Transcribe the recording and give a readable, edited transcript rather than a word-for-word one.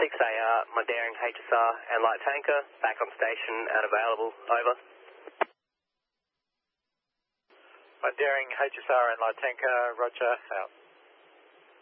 6AR, my Daring HSR and light tanker, back on station and available, over. My Daring HSR and light tanker, roger, out.